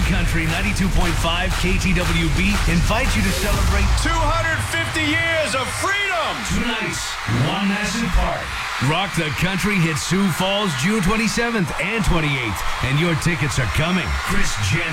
Country 92.5 KTWB invites you to celebrate 250 years of freedom. tonight's One Massive Party. Rock the Country hits Sioux Falls June 27th and 28th, and your tickets are coming. Chris Jensen.